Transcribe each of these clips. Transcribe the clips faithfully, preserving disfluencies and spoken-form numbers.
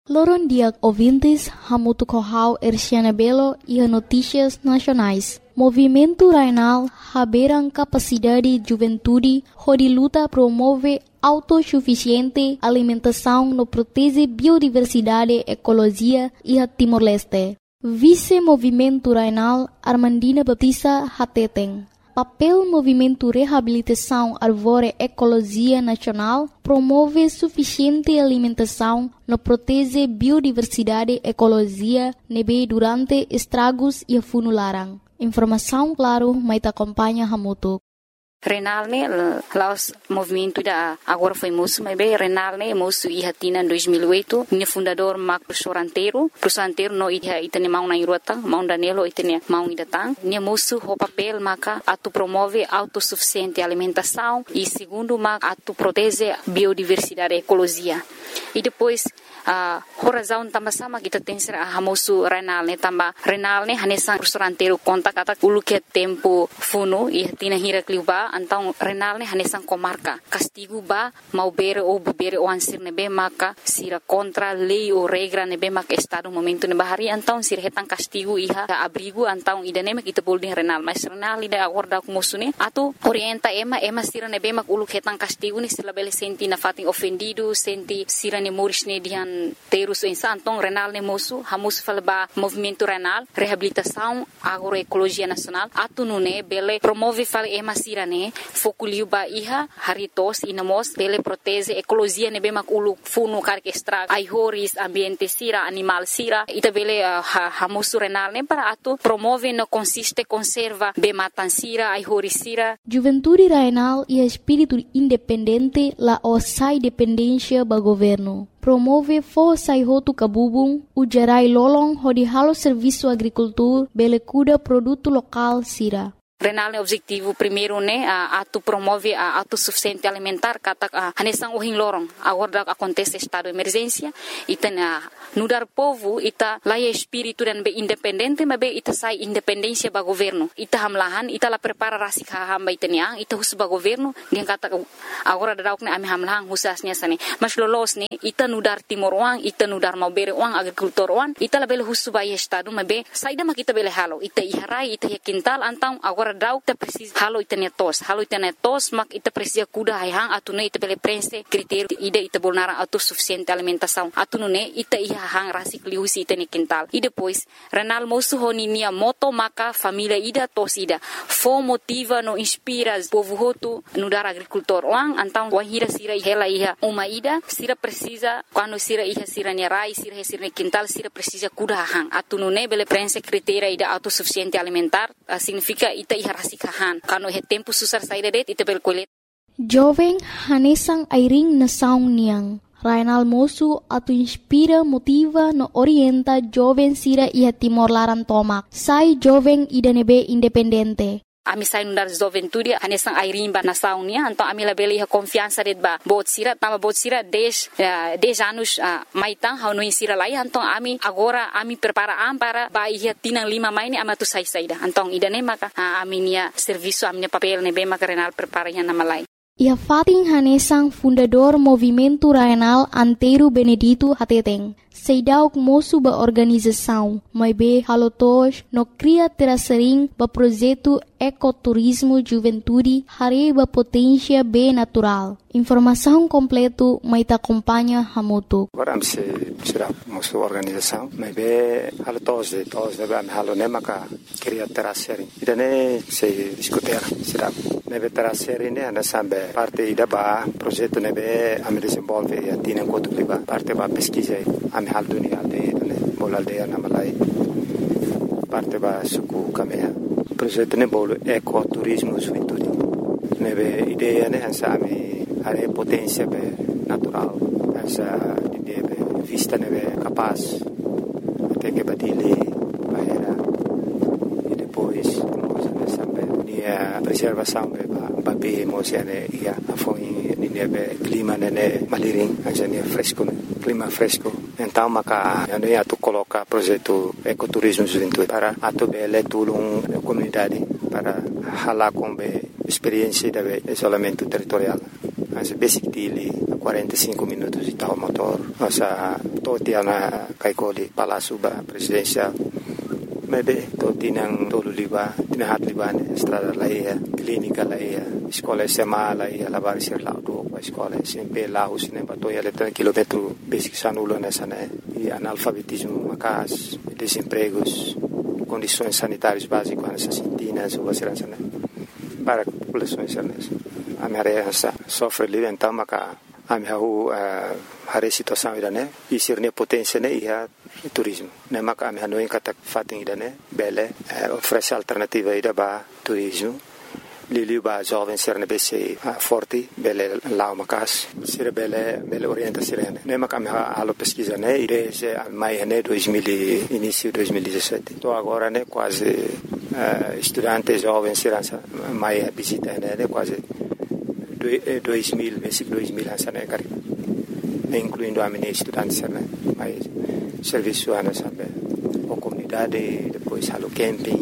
Loron dia ouvintes, hamutu kohau Erciana Belo e notícias nacionais. Movimento Rainal haberam capacidade de juventude, onde luta promove autossuficiente alimentação no protege biodiversidade, ecologia e a Timor-Leste. Vice-Movimento Rainal Armandina Baptista Hateteng. Papel Movimento Reabilitação Árvore Ecologia Nacional promove suficiente alimentação no protege biodiversidade, ecologia, nebe durante estragos e funularan. Informação, claro, mas acompanha Hamutu. Renal ne laos movimento da agora foi moço, mas bem Renal ne moço e hatina em dois mil e oito, ne fundador Mac Soranteiro, Soranteiro no ida itane mau na irota, mau danelo itane mau idatang, ne moço o papel maca atu promove autossuficiente alimentação e segundo mac atu protege biodiversidade e ecologia. E depois a uh, razão também sama kita tem ser a moço Renal ne tamba Renal ne hanesan Soranteiro conta kata ulu que tempo funo e hatina hira kliuba então Renal ne hanesan comarca castigo ba mau bere ou bere ou ansir nebe maka sira contra lei ou regra nebe maka estado momento nebe hari então sira hetan castigo iha abrigo então idane mak kita bolding Renal mas Renal ida acorda com moço ne atu orienta ema ema sira nebe mak ulu hetan castigo ni sila bele senti na fatin ofendido senti sira ne moris ne dihan terus insa então Renal ne moço hamus falba movimento Renal reabilitação agroecologia nacional atu nune bele promove fale ema sira ne fokuliu ba iha haritos inamos bele protege ecologia nebe mak ulu funu karke extra aihoris ambiente sira animal sira ita bele uh, ha, hamusu Renal ne para atu promove no consiste conserva be matan sira aihoris sira. Juventude Rainal e espírito independente la osai dependência ba governo. Promove força e roto cabubung, o gerai lolong hodi halo serviço agricultor bele cuida produto local sira. Renal ne objetivo primeiro ne a atu promove a autossuficiente alimentar kata a hanesang uhin lorong agora acontece estado de emergência ita na nudar povo ita laia espírito dan be independente mas be ita sai independência ba governo ita hamlahan ita la prepara rasik hamba ita nia ita hus ba governo gen kata agora dauk ne ami hamlahan husasnya sane mas lolos ne ita nudar timor wang ita nudar mau bere wang agricultor wang ita la bele hus ba estado mas be saida makita bele halo ita iharai ita yakintal antang agora dauk ta precisa halo itane tos halo itane tos mak ita precisa kuda hang atune ita bele prense critério ida ita bolnara autossuficiente alimentação atune ita iha hang rasik liusi itane quintal e depois Renal moço honi nia moto maka família ida tos ida fo motiva no inspira povo hotu no dar agricultor wang antang wan hira sira hela iha uma ida sira precisa quando sira iha sira nia rai sira sira quintal sira precisa kuda hang atune bele prense critério ida autossuficiente alimentar uh, significa ita iha rasikahan kano he tempo susar saida det ita bel kolet jovem hanesang airing na saung niang Rainal moço atu inspira motiva no orienta jovem sira iha Timor Laran tomak sai jovem ida nebe independente. Ami sai nundar juventude hanesang airing ba nasaung nia então ami la bele iha confiança det ba bot sira tama bot sira dez dez anos uh, maitang hau no insira lai então ami agora ami prepara am para ba iha tinang lima mai ni amatu sai saida então ida ne maka uh, ami nia serviço ami nia papel ne be maka Renal prepara iha nama lai. Ia Fatin Hanesang fundador Movimento Rainal Antero Benedito Hateteng. Seidauk moço ba organização, mas be halotos no cria terasering ba projeto ecoturismo juventude hari ba potência be natural. Informação completo mai ta acompanha Hamutu. Agora se será moço organização, mas be halotos de todos de am halo nemaka cria terasering. Idane se discutir será nebe terasering ne ana sambe parte ida ba projeto nebe am desenvolve a tina kotu liba parte ba pesquisa am hal dunia de bol aldeia na Malai parte ba suku kamea projeto ne bol ecoturismo juventude nebe ideia ne hansa ami are potência be natural hansa ideia be vista nebe capaz até que batile bahera e depois moça ne sambe nia preservação be ba be moça ne ia foi nebe clima ne maliring hansa ne fresco clima fresco. Então, maka ano ia tu coloca projeto ecoturismo juventude para atu bele tulung comunidade para hala com be experiência de isolamento territorial. Mas basic dili quarenta e cinco minutos de tal motor, nossa totia na kaikoli Palácio ba presidencial. Maybe to tinang tolo liba, tinahat liba ne estrada laia, clínica laia, escola S M A laia, lavar ser lá do escola S M P lá os ne bato ia letra quilômetro basic sanulo nessa né e analfabetismo macas, desempregos, condições sanitárias básicas nessas sintinas ou vacinas né para populações nessa. A minha sofre livre então maca a minha hari situação ida né e ser ne potência né ia turismo né maca a minha não encata fatem ida né bele oferece alternativa ida ba turismo lili ba jovem ser ne bese forte bele lá macas ser bele bele orienta ser né maca a minha alo pesquisa né ide mai né dois mil início dois mil e dezessete tô agora né quase estudantes jovens ser mai visita né quase dois mil, versículo dois mil sana kari, incluindo a minha estudante sana, mas serviço ana sabe, a comunidade depois halo camping,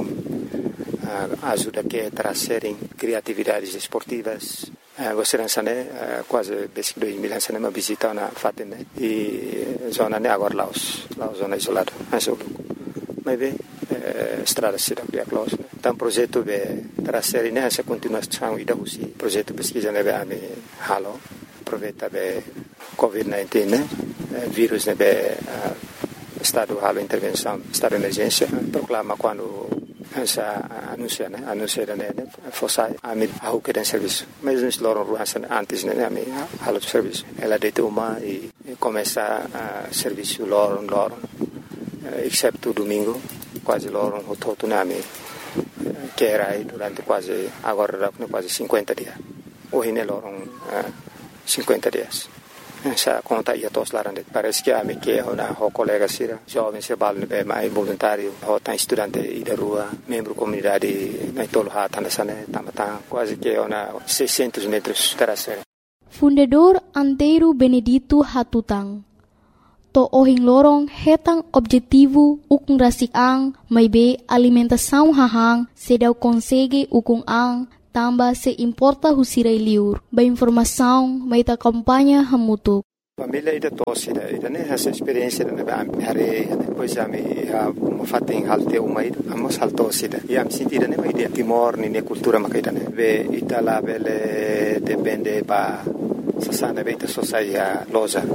ajuda que trazerem criatividades esportivas, você não sabe quase versículo dois mil sana uma visita na fatina e zona ne agora Laos, Laos zona isolada, acho mas bem estrada cidade a close então projeto de trazer nessa continuação e da usi projeto pesquisa nebe ame halo aproveita be covid dezenove né vírus nebe estado halo intervenção estado de emergência proclama quando essa anuncia né anuncia né fossai ame ao que tem serviço mas nos loram ruas antes né ame halo serviço ela de uma e começa a serviço loram loram exceto domingo quase loram o todo nome que era aí durante quase agora quase cinquenta dias hoje ne loram cinquenta dias essa conta ia todos lá parece que a me que uma o colega sira jovem se balne be mais voluntário o tá estudante e da rua membro comunidade na tolo hata nessa né tamata quase que uma seiscentos metros terasera Fundador Antero Benedito Hatutang to ohing lorong hetang objetivo ukung rasik ang may be alimentação hahang sedaw konsege ukung ang tamba se importa husiray liur ba informação may ta kampanya hamutuk. Família ida tosida ida ne essa experiência na ba hari depois ami ha mafating halte umai amos haltosida e am sentida ne mai de timor ni ne cultura makaida ne be itala bele depende ba sasana beta sociedade loja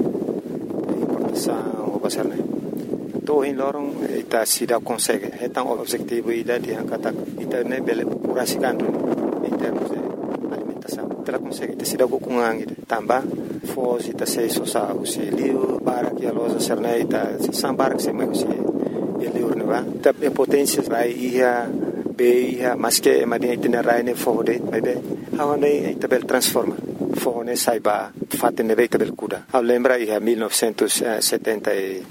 sa o basarne to in lorong ita sida consegue etang objetivo ida di angkata ita ne bele kurasikan in termos de alimentação ita consegue ita sida kukungang ida tamba fos ita sei so sa usi liu para que a loja serne ita sambar que se mai usi e liu ne va ita potência rai ia be ia mas que madia ita ne rai ne fode bebe hawane ita bel transforma fone saiba fatte ne veita bel kuda a lembra ia mil novecentos e setenta e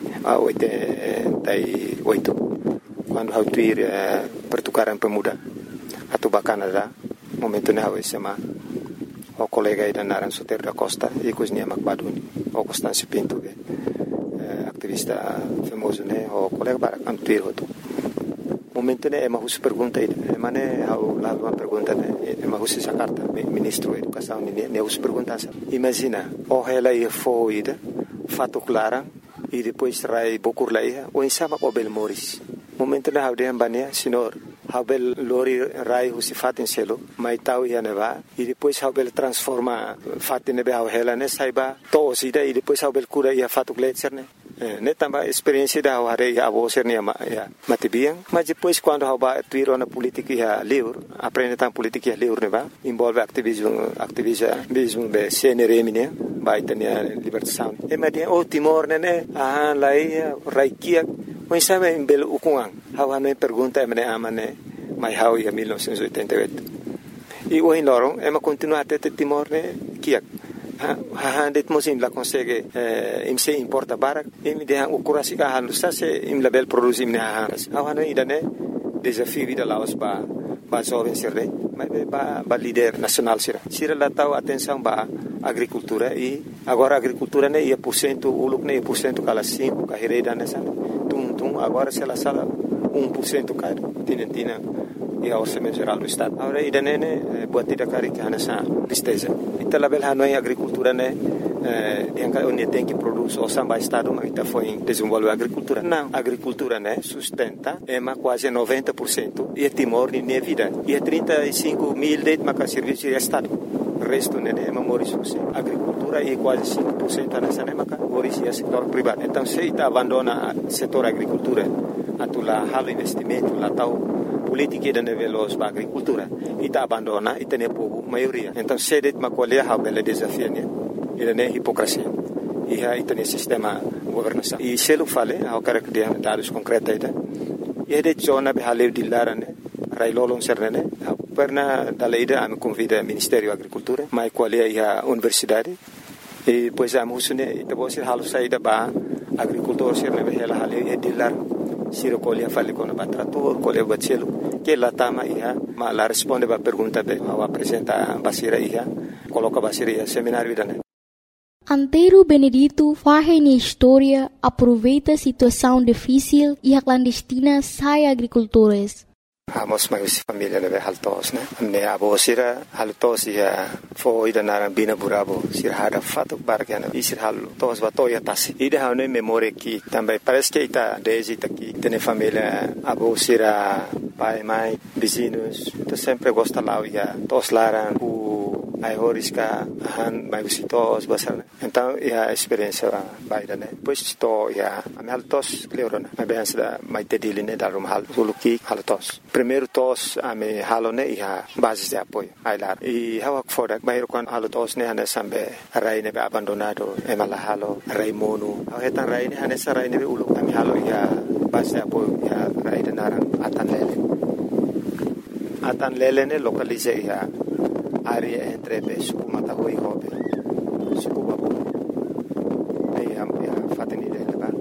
oito quando hau tuir pertukaran pemuda atau Canada momento ne hau sema o colega ida naran Soter da Costa e cosnia Macbaduni o Constâncio Pinto be activista famoso ne o colega para antuir hoto momento ne ema hus pergunta ida mane hau la uma pergunta ne ema hus essa carta ministro da educação ne ne hus pergunta imagina o ela ia foi ida fato clara e depois trai bokur laia o insama o bel moris momento ne hau de ambania senhor hau bel lori rai hus fatin selo mai tau ia neva e depois hau bel transforma fatin ne hau ela ne saiba to sida e depois hau bel cura ia fato gletser ne ne tamba experiência da hare a você ne ya matibian mas depois quando hau ba tuiro na política ya livre aprende tam política ya livre ne ba envolve ativismo ativismo be C N R M ne ba itania libertação e madia o timor ne ne ah lai raikia mas sabe em belo ukuang hau ne pergunta me amane mai hau ya mil novecentos e oitenta e oito e o in lorong e ma continua te timor ne kiak ha det mosim la consegue im se importa barak im de o kurasi ka han sa se im label produce im ne ha ha ida ne desafio vida laos ba ba jovem sirre mas ba ba líder nacional sira sira la tau atenção ba agricultura e agora agricultura ne ia por cento o look ne por cento kala cinco ka hereda nessa tum tum agora se la sala um por cento ka tinentina e a orçamento geral do estado agora ida ne ne buat tidak kari ka nessa tristeza ita label hanoi agricultura ne yang kalau dia tem que produz o samba estado mas está foi desenvolver agricultura não agricultura né sustenta é mais quase noventa por cento e Timor de minha vida e trinta e cinco mil de maca serviço de estado o resto né é memória agricultura e quase cinco por cento nessa né maca origem setor privado então se está abandona setor agricultura atula halo investimento lá tal política da nível da agricultura e está abandona e tem povo maioria então se det macolher a bela desafio né ele é hipocrisia e aí tem sistema governação e se ele fala ao cara que tem dados concretos aí e de zona be haleu de lara né railolon serne perna da leida am convida Ministério da Agricultura mai qual é a universidade e pois a musune e você halu saída ba agricultor serne be ela haleu e de lar siro colia fale com o trator colia bacelo que lá tama ia ma la responde ba pergunta be ao apresenta basira ia coloca basira ia seminário da né. Antero Benedito faz na história, aproveita a situação difícil e a clandestina sai agricultores. Amos mais família leve haltos né. Ne abo sira haltos ia foi da narambina burabo sira hada fato bargana e sira haltos batoia tasi. E de hane memória que também parece que está desde aqui tem família abo sira pai mãe vizinhos tu sempre gosta lá ia tos laran ai horiska han mai visitos basar então é a experiência baida né depois to ya am haltos cleorona a bens da mai tedili né da rum hal suluki haltos primeiro tos ame halone ia base de apoio ai lá e hawa foda mai kon haltos né hane sambe rai ne abandonado e mala halo rai monu hetan rai ne hane sarai ne ulu ame halo ia base de apoio ia rai de naran atan lele atan lele ne localize ia área entre suku Matahui e Hobe, suku Babu, e a fateni de leva.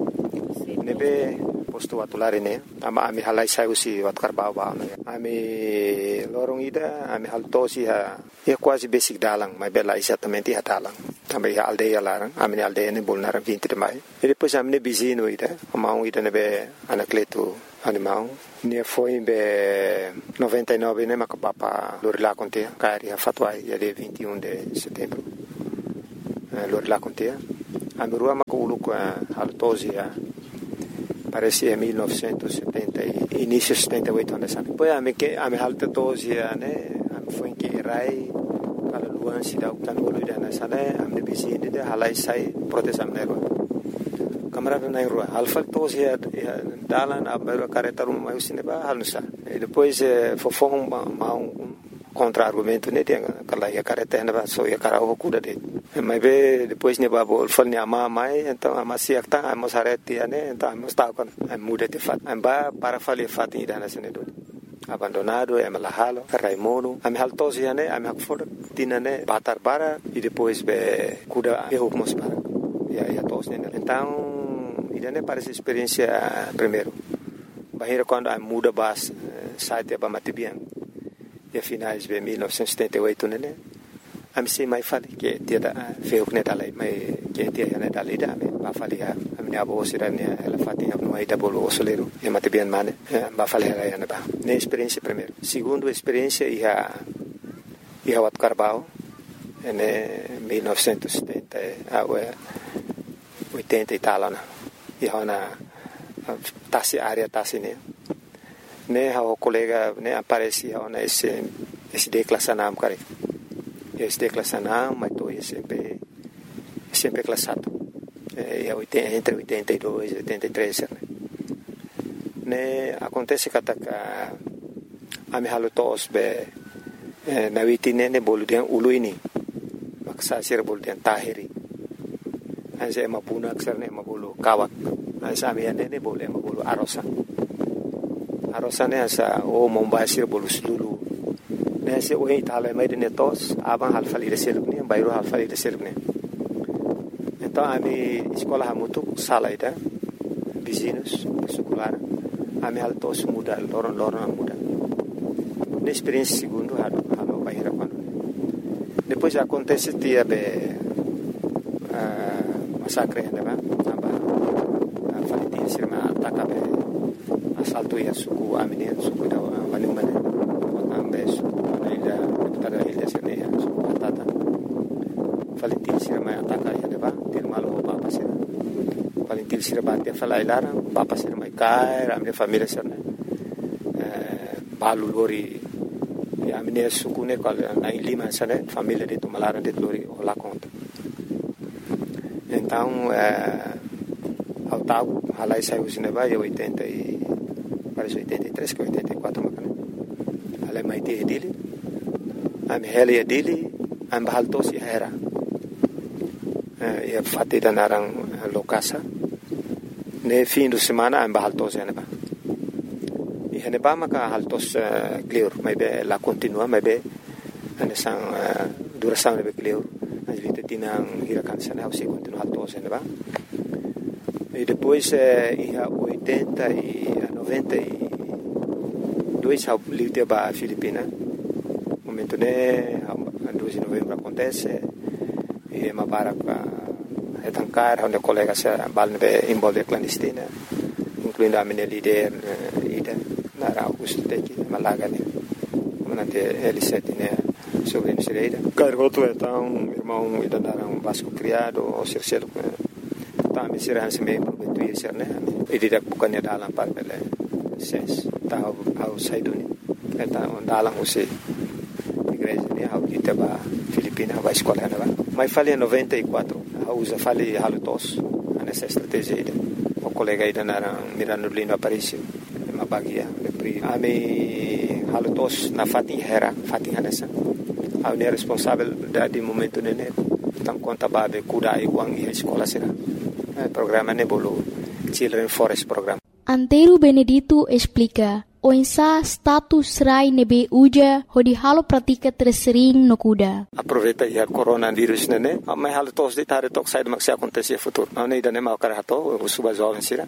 Nebe posto atulari ne, ama ami halai sai usi wat karbau ba ne. Ami lorong ida, ami haltosi ha, ia quase basic dalang, mas bela exatamente ha dalang. Também a aldeia larang, ami aldeia ne bolnar vinte de maio. E depois ami ne bizino ida, amau ida nebe anacleto animal. Ne foi em noventa e nove né macapapa Lorila contea cari a fatuai dia vinte e um de setembro Lorila contea a merua maculu com a altosia parece em mil novecentos e setenta início de setenta e oito anos depois a me que a me altosia né a me foi em que rai para luan se dá o tanolo da nessa né a me bizinde de halai sai proteção nego camarada na rua alfa tos ya dalan abero careta rum mai usine ba halusa e depois fofo um um contra argumento né tem aquela ya careta na so ya cara o cuda de mas be depois ne ba bol fal ne ama mai então ama si akta amos arete né então amos ta con muda de fat amba para fali fat ida na sene do abandonado é malahalo raimono am haltos ya né am hakfor tina né batar bara e depois be cuda e hukmos para ya ya tos né então e né parece experiência primeiro bahira quando a muda bas site ba matibian e finais de mil novecentos e setenta e oito né a me sei mais fale que dia da feu né dalai mai que dia né dalai da me ba fale a minha avó sira né ela fatinha no aí da bolo soleiro e matibian mane ba fale ela ya ba né experiência primeiro segundo experiência e a e a wat carbao né mil novecentos e setenta a oitenta e tal né e hona tasi área tasi né né o colega né aparecia ona esse esse declassanam cara esse declassanam mas tô sempre sempre classado é entre oitenta e dois e oitenta e três né né acontece que a a me halotos be na vitine ne boludian uluini maksa sir boludian tahiri anse mapuna aksar ne mabulu kawak ansa amian ne boleh mabulu arosa arosa ne asa o mombasir bolu sululu ne se o itala mai de netos abang halfali de selukne bayro halfali de selukne então ami escola hamutu salaida vizinhos secular ami altos muda loron loron muda ne experiência segundo halo halo bayra quando depois acontece dia be massacre né aba falitin sirma ataka be assalto ya suku amine suku da wani mane ambe suku ida tada ida sirne ya suku atata falitin sirma ataka palintil sira bate fala ilara papa sira mai kai a minha família sira né balu lori a minha suku né qual na Lima sira família de Tumalara de lori lá conta então ao tago halai saiu cinema em oitenta e parece oitenta e três que oitenta e quatro macana halai mai te dele a minha heli dele a bahal tos era e fatti da narang lokasa ne fim de semana a bahal tos ene ba e ene ba maka hal tos clear mai be la continua mai be ane sang duração be clear as vite tinang hirakan sana se continua hal tos ene ba e depois e a oitenta e a noventa e dois a livre ba Filipina momento ne a dois de novembro acontece e uma barca é tancar onde colegas balne envolve clandestina incluindo a minha líder ida na Augusto Teki Malaga né comandante L sete né sobre a Misereira cargo tu então irmão ida na um vasco criado o cercelo tá me será se meio prometuir ser né e didak bukan ya dalam par bele ses tá ao saiduni então dalam você igreja né ao que tava Filipina vai escola né mas falei em noventa e quatro a usa falei halutos nessa estratégia o colega ainda era mirando lindo apareceu uma bagia a me halutos na fatin hera fatin nessa a unir responsável de momento nene então conta babe kuda e uang e escola será programa nebolo Children Forest Program. Antero Benedito explica o insa status rai nebe uja hodi halo pratika tersering no kuda. Aproveita ya coronavírus nene, mas halo tos de tare tok sai de acontecer futuro. Não nem dane mau karato, o suba jovem sira.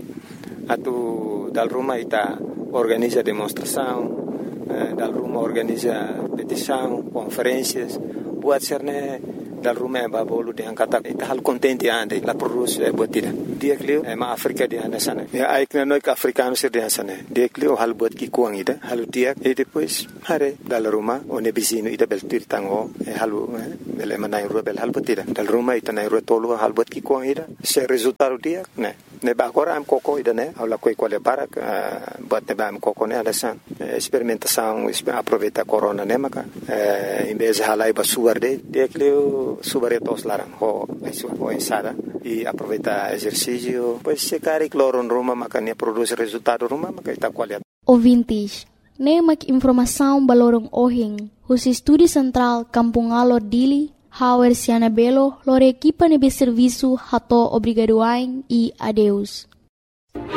Atu dal Roma ita organiza demonstração, dal Roma organiza petição, conferências, buat serne dal Roma ba bolu de angkata ita hal contente ande la produce e botida. Dia klio e ma Afrika di anda sana. Ya aikna no ka africano sir di sana. Dia klio hal bot ki kuang ida, hal dia e depois hare dal Roma o ne bisino ida bel tirtango e halu bel manai ro bel hal botida. Dal Roma ita nai ro tolu hal bot ki kuang ida. Se resultado dia ne ne ba agora am coco ida ne ala koi quale para bot ne ba am coco ne ala san. Experimentação aproveita corona ne maka. Em vez halai ba suarde dia klio subaretos larang ho ho ensada e aproveita exercício pois se cari cloro em Roma makanya produz resultado Roma maka ita qualidade. Ouvintes, nemak informação balorong ohing hus estúdio central Kampung Alor Dili Hauer Siana Belo lore equipa nebe serviço hato obrigado e adeus.